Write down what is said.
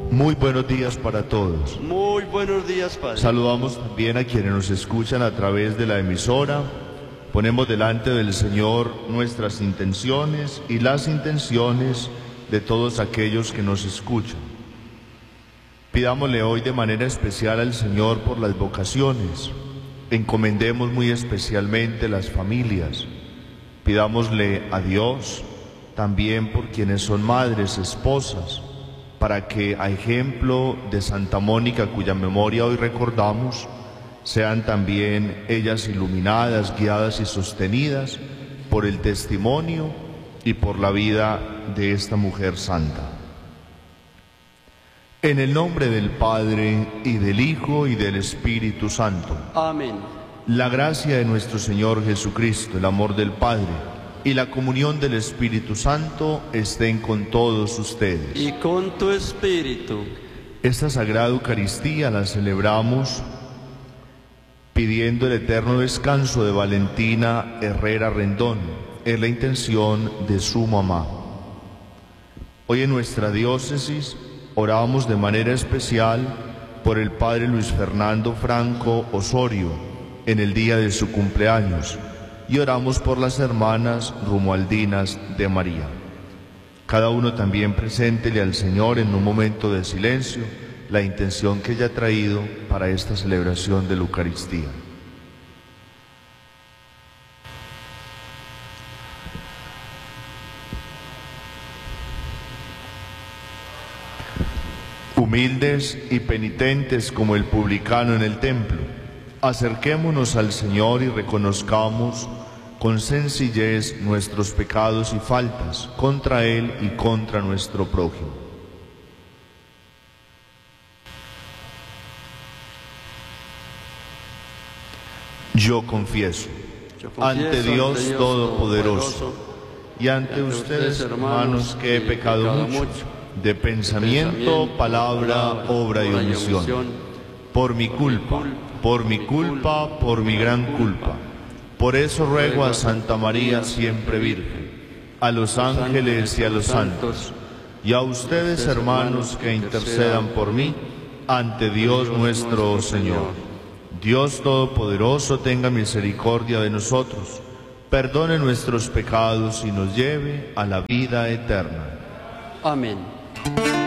Muy buenos días para todos. Muy buenos días, Padre. Saludamos también a quienes nos escuchan a través de la emisora. Ponemos delante del Señor nuestras intenciones y las intenciones de todos aquellos que nos escuchan. Pidámosle hoy de manera especial al Señor por las vocaciones. Encomendemos muy especialmente las familias. Pidámosle a Dios también por quienes son madres, esposas, para que, a ejemplo de Santa Mónica, cuya memoria hoy recordamos, sean también ellas iluminadas, guiadas y sostenidas por el testimonio y por la vida de esta mujer santa. En el nombre del Padre, y del Hijo, y del Espíritu Santo. Amén. La gracia de nuestro Señor Jesucristo, el amor del Padre y la comunión del Espíritu Santo estén con todos ustedes. Y con tu espíritu. Esta Sagrada Eucaristía la celebramos pidiendo el eterno descanso de Valentina Herrera Rendón, es la intención de su mamá. Hoy en nuestra diócesis oramos de manera especial por el Padre Luis Fernando Franco Osorio en el día de su cumpleaños, y oramos por las hermanas Romualdinas de María. Cada uno también preséntele al Señor en un momento de silencio la intención que ella ha traído para esta celebración de la Eucaristía. Humildes y penitentes como el publicano en el templo, acerquémonos al Señor y reconozcamos con sencillez nuestros pecados y faltas contra Él y contra nuestro prójimo. Yo confieso ante Dios Todopoderoso y ante ustedes, hermanos, que he pecado mucho, de pensamiento, palabra, obra y omisión, por mi culpa, por mi gran culpa. Por eso ruego a Santa María siempre Virgen, a los ángeles y a los santos, y a ustedes, hermanos, que intercedan por mí ante Dios nuestro Señor. Dios Todopoderoso tenga misericordia de nosotros, perdone nuestros pecados y nos lleve a la vida eterna. Amén.